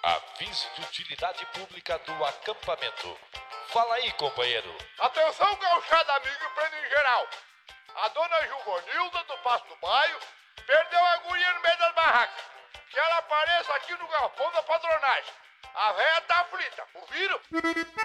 Aviso de utilidade pública do acampamento. Fala aí, companheiro. Atenção, gauchada, amigo e prêmio em geral. A dona Jugonilda, do Passo do Baio, perdeu a guria no meio das barracas. Que ela apareça aqui no galpão da padronagem. A véia tá aflita, ouviram?